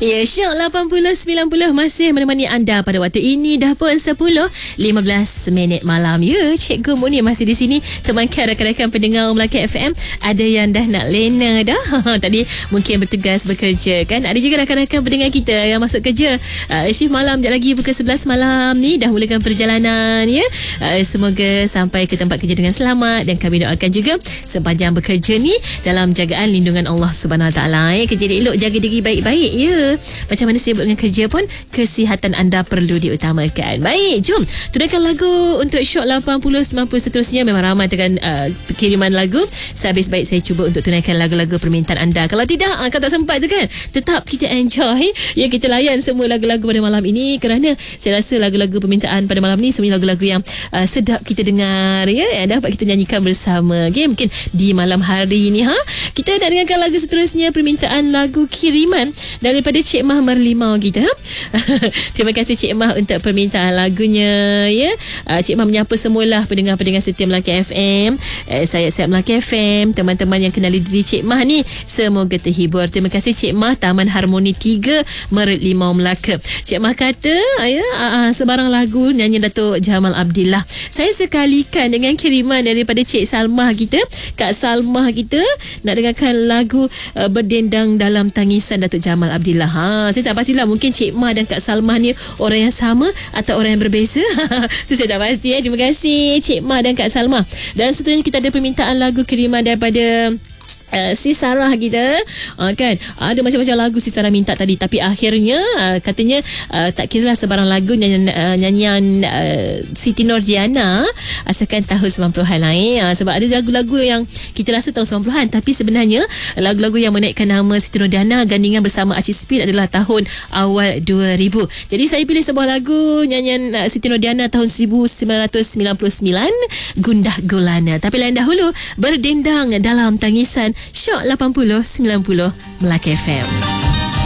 Ya, Syok 80-90 masih menemani anda pada waktu ini. Dah pun 10:15 malam. Ya, Cikgu Munir masih di sini temankan rakan-rakan pendengar Melaka FM. Ada yang dah nak lena dah. Tadi mungkin bertugas bekerja kan. Ada juga rakan-rakan pendengar kita yang masuk kerja. Shift malam sekejap lagi pukul 11 malam ni dah mulakan perjalanan ya. Semoga sampai ke tempat kerja dengan selamat, dan kami doakan juga sepanjang bekerja ni dalam jagaan lindungan Allah Subhanahu Wa Taala. Kerja elok, jaga diri baik-baik ya. Macam mana sibuk dengan kerja pun, kesihatan anda perlu diutamakan. Baik, jom tunaikan lagu untuk Syok 80-90 seterusnya. Memang ramai tekan kiriman lagu. Sehabis baik saya cuba untuk tunaikan lagu-lagu permintaan anda. Kalau tidak, kalau tak sempat tu kan, tetap kita enjoy ya. Kita layan semua lagu-lagu pada malam ini, kerana saya rasa lagu-lagu permintaan pada malam ni semua lagu-lagu yang sedap kita dengar ya, dapat kita nyanyikan bersama. Okay, mungkin di malam hari ni kita nak dengarkan lagu seterusnya, permintaan lagu kiriman daripada Cik Mah Merlimau kita. Terima kasih Cik Mah untuk permintaan lagunya ya. Cik Mah menyapa semualah pendengar-pendengar setia Melaka FM. Saya Melaka FM, teman-teman yang kenali diri Cik Mah ni semoga terhibur. Terima kasih Cik Mah, Taman Harmoni 3 Merlimau Melaka. Cik Mah kata ya, sebarang lagu nyanyi Datuk Jamal Abdillah. Saya sekalikan dengan kiriman daripada Cik Salmah kita, Kak Salmah kita, nak dengarkan lagu Berdendang Dalam Tangisan Datuk Jamal Abdillah. Saya tak pastilah, mungkin Cik Mah dan Kak Salmah ni orang yang sama atau orang yang berbeza. Itu saya tak pasti. Terima kasih Cik Mah dan Kak Salmah. Dan seterusnya kita ada permintaan lagu kiriman daripada si Sarah kita kan. Ada macam-macam lagu si Sarah minta tadi, tapi akhirnya katanya tak kiralah sebarang lagu nyanyian Siti Nordiana asalkan tahun 90-an lain. Sebab ada lagu-lagu yang kita rasa tahun 90-an, tapi sebenarnya lagu-lagu yang menaikkan nama Siti Nordiana gandingan bersama Acik Speed adalah tahun awal 2000. Jadi saya pilih sebuah lagu nyanyian Siti Nordiana tahun 1999, Gundah Gulana. Tapi lain dahulu, Berdendang Dalam Tangisan Syok 80-90 Melaka FM.